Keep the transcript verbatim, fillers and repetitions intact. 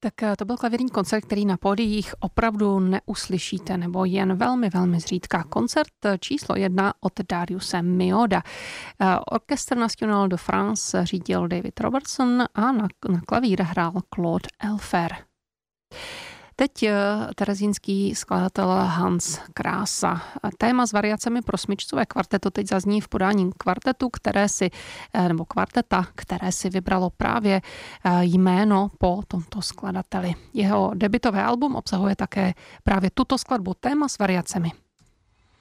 Tak to byl klavírní koncert, který na pódiích opravdu neuslyšíte, nebo jen velmi, velmi zřídka. Koncert číslo jedna od Dariuse Milhaуда. Orchestre National de France řídil David Robertson a na, na klavír hrál Claude Elfer. Teď terezínský skladatel Hans Krása. Téma s variacemi pro smyčcové kvarteto teď zazní v podání kvartetu, které si, nebo kvarteta, které si vybralo právě jméno po tomto skladateli. Jeho debutové album obsahuje také právě tuto skladbu Téma s variacemi.